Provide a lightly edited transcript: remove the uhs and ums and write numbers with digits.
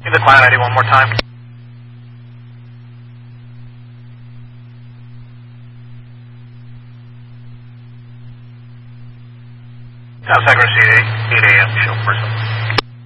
Give the client ID one more time. Second receipt 8 a.m. Show person.